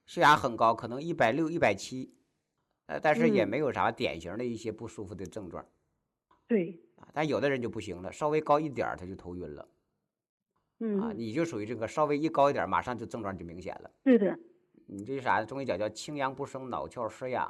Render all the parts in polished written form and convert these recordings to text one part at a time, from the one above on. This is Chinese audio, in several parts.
血压很高，可能160、170，但是也没嗯， 有啥典型的一些不舒服的症状对， 但有的人就不行了，稍微高一点他就头晕了嗯， 你就属于这个稍微一高一点，马上就症状就明显了。 对的， 你这啥？中医讲叫清阳不升，脑窍失养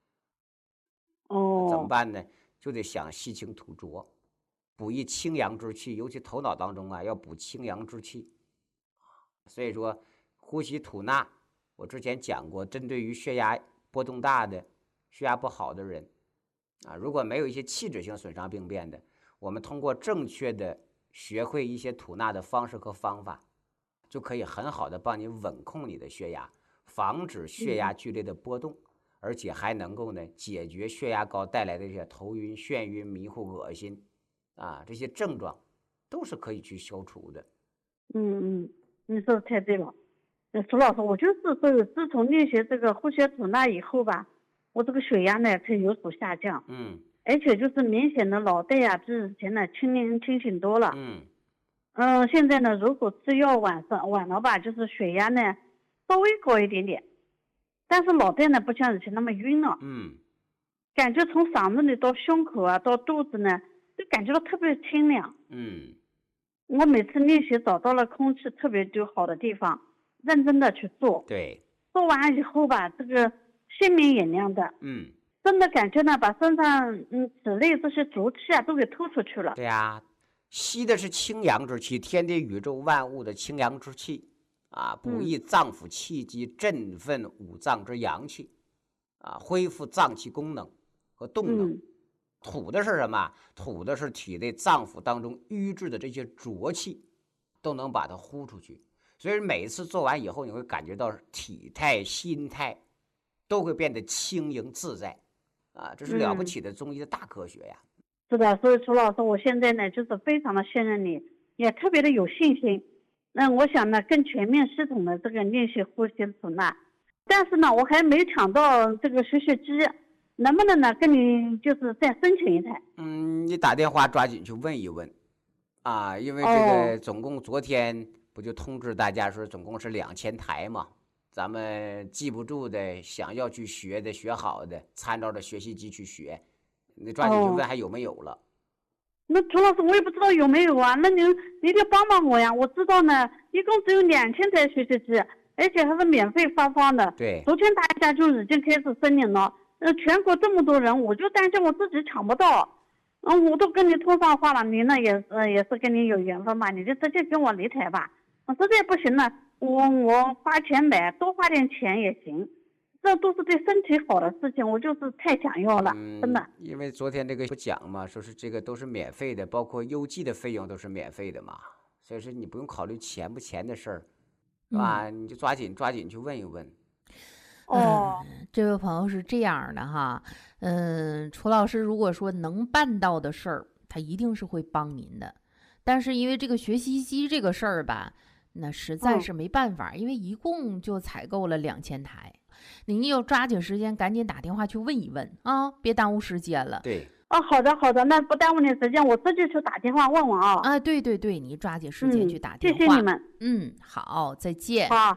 怎么哦， 办呢？就得想吸清吐浊，补益清阳之气，尤其头脑当中要补清阳之气。所以说，呼吸吐纳，我之前讲过，针对于血压波动大的、血压不好的人如果没有一些器质性损伤病变的，我们通过正确的学会一些吐纳的方式和方法，就可以很好的帮你稳控你的血压，防止血压嗯。 剧烈的波动，而且还能够呢解决血压高带来的这些头晕、眩晕、迷糊、恶心这些症状，都是可以去消除的。 嗯，你说的太对了。苏老师，我就是说，自从练习这个呼吸吐纳以后吧，我这个血压呢才有所下降， 嗯而且就是明显的脑袋比之前呢清醒多了。 嗯现在呢，如果吃药晚了吧，就是血压呢稍微高一点点，但是脑袋呢不像以前那么晕了， 嗯感觉从嗓子里到胸口到肚子呢，就感觉到特别清凉。 嗯， 我每次练习找到了空气特别就好的地方，认真的去做， 对， 做完以后吧，这个心明眼亮的， 嗯真的感觉呢，把身上体内这些浊气都给吐出去了。 对吸的是清阳之气，天地宇宙万物的清阳之气补益嗯脏腑气机，振奋五脏之阳气恢复脏器功能和动能。 嗯吐的是什么？吐的是体内脏腑当中瘀滞的这些浊气，都能把它呼出去。所以每一次做完以后，你会感觉到体态、心态都会变得轻盈自在这是了不嗯， 起的中医的大科学呀。 是的，所以楚老师，我现在呢就是非常的信任你，也特别的有信心。那我想呢，更全面系统的这个练习呼吸吐纳，但是呢，我还没抢到这个学习机，能不能呢跟你就是再申请一台？ 你打电话抓紧去问一问因为这哦， 个总共昨天不就通知大家说总共是2000台嘛，咱们记不住的，想要去学的、学好的，参照着学习机去学，你抓紧去问哦， 还有没有了。 那楚老师，我也不知道有没有啊，那你得帮帮我呀。我知道呢，一共只有2000台学习机，而且还是免费发放的。 对， 昨天大家就已经开始申领了。全国这么多人，我就担心我自己抢不到。我都跟你通上话了，你呢也是跟你有缘分嘛，你就直接给我离台吧。实在不行了，我花钱买，多花点钱也行。这都是对身体好的事情，我就是太想要了，真的。 因为昨天这个不讲嘛，说是这个都是免费的，包括邮寄的费用都是免费的嘛，所以说你不用考虑钱不钱的事儿，是吧？你就抓紧去问一问。 哦， 这位朋友是这样的哈，楚老师如果说能办到的事儿，他一定是会帮您的。但是因为这个学习机这个事儿吧，那实在是没办法，因为一共就采购了2000台，您要抓紧时间，赶紧打电话去问一问别耽误时间了。 对， 好的好的，那不耽误你时间，我自己去打电话问问啊。 对对对，你抓紧时间去打电话。 谢谢你们。 好，再见。 好。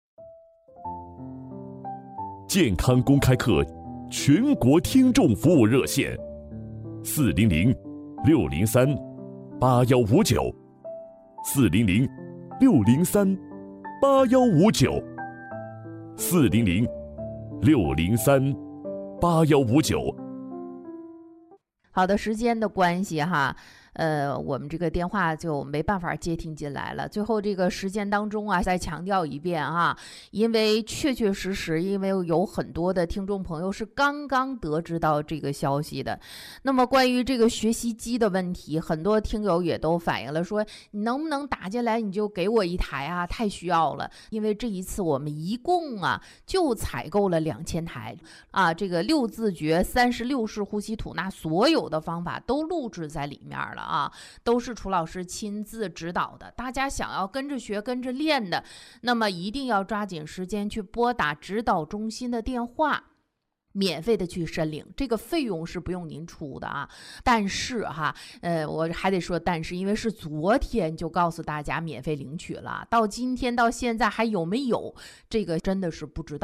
健康公开课全国听众服务热线400-603-8159，400-603-8159。 好的，时间的关系哈，我们这个电话就没办法接听进来了。最后这个时间当中再强调一遍因为确确实实，因为有很多的听众朋友是刚刚得知到这个消息的。那么关于这个学习机的问题，很多听友也都反映了说，你能不能打进来你就给我一台太需要了。因为这一次我们一共就采购了2000台这个6字诀36式呼吸吐纳所有的方法都录制在里面了都是楚老师亲自指导的。大家想要跟着学跟着练的，那么一定要抓紧时间去拨打指导中心的电话，免费的去申领，这个费用是不用您出的但是我还得说但是，因为是昨天就告诉大家免费领取了，到今天到现在还有没有，这个真的是不知道。